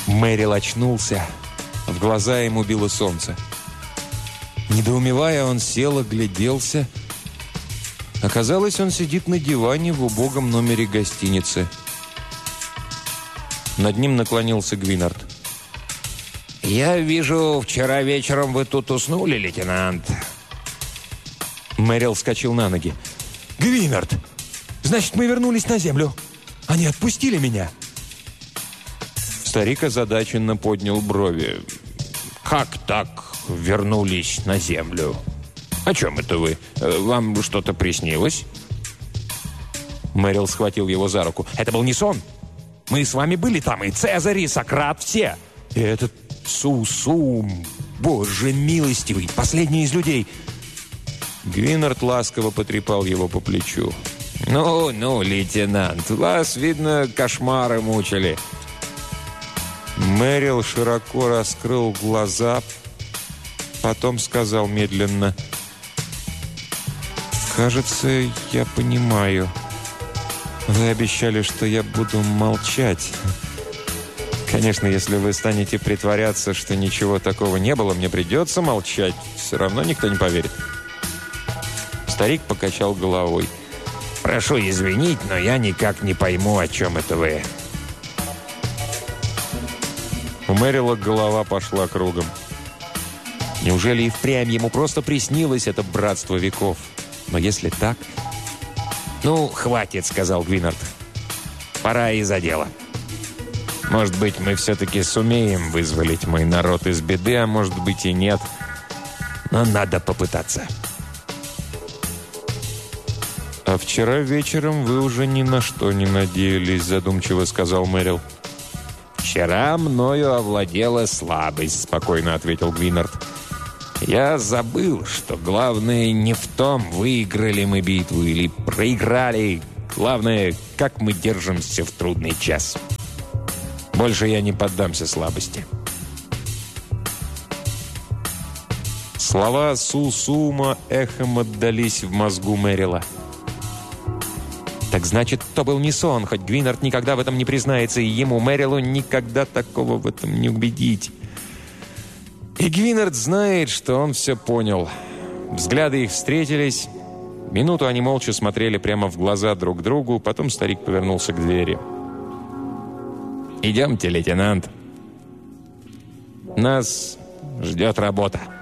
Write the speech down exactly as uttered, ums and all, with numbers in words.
Мэрил очнулся. В глаза ему било солнце. Недоумевая, он сел, огляделся. Оказалось, он сидит на диване в убогом номере гостиницы. Над ним наклонился Гвинард. «Я вижу, вчера вечером вы тут уснули, лейтенант». Мэрил вскочил на ноги. «Гвинард! Значит, мы вернулись на землю. Они отпустили меня!» Старик озадаченно поднял брови. «Как так вернулись на землю? О чем это вы? Вам что-то приснилось?» Мэрил схватил его за руку. «Это был не сон. Мы с вами были там, и Цезарь, и Сократ, все. И этот Сусум, боже милостивый, последний из людей!» Гвинард ласково потрепал его по плечу. «Ну, ну, лейтенант, вас, видно, кошмары мучили». Мэрил широко раскрыл глаза, потом сказал медленно: «Кажется, я понимаю. Вы обещали, что я буду молчать. Конечно, если вы станете притворяться, что ничего такого не было, мне придется молчать. Все равно никто не поверит». Старик покачал головой. «Прошу извинить, но я никак не пойму, о чем это вы». У Мэрила голова пошла кругом. Неужели и впрямь ему просто приснилось это братство веков? Но если так... «Ну, хватит», — сказал Гвинард. «Пора и за дело. Может быть, мы все-таки сумеем вызволить мой народ из беды, а может быть и нет. Но надо попытаться». «А вчера вечером вы уже ни на что не надеялись», — задумчиво сказал Мэрил. «Вчера мною овладела слабость», — спокойно ответил Гвинард. «Я забыл, что главное не в том, выиграли мы битву или проиграли. Главное, как мы держимся в трудный час. Больше я не поддамся слабости». Слова Сусума эхом отдались в мозгу Мэрила. Так значит, то был не сон, хоть Гвинард никогда в этом не признается, и ему, Мэрилу, никогда такого в этом не убедить. И Гвинард знает, что он все понял. Взгляды их встретились. Минуту они молча смотрели прямо в глаза друг другу, потом старик повернулся к двери. «Идемте, лейтенант. Нас ждет работа».